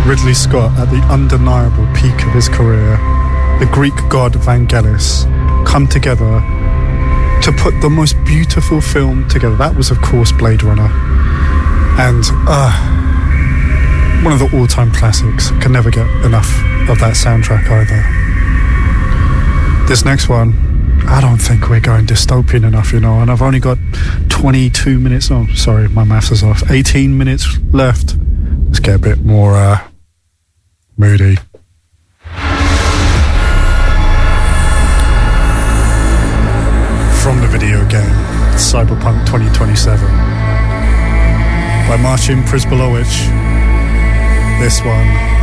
Ridley Scott at the undeniable peak of his career, the Greek god Vangelis, come together to put the most beautiful film together. That was, of course, Blade Runner. And one of the all-time classics. Can never get enough of that soundtrack either. This next one, I don't think we're going dystopian enough, you know, and I've only got 22 minutes, oh, sorry, my maths is off, 18 minutes left. Let's get a bit more moody. From the video game, Cyberpunk 2027, by Marcin Przybyłowicz. This one